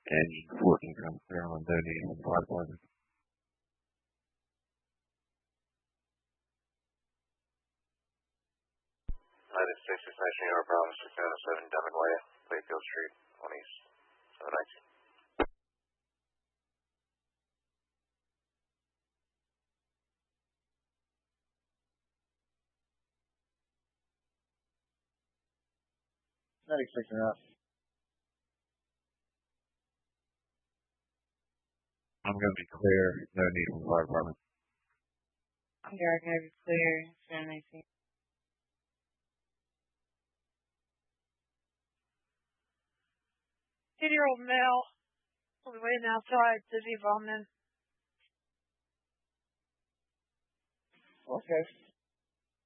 and 14 ground clear on no need from 5 United States Extension Yard Bravo 607 Demigway, Playfield Street, 1 East, 719. I'm going to be clear, no need from fire department. I'm going to be clear, 719. 10-year-old male will be waiting outside to be vomiting. Okay.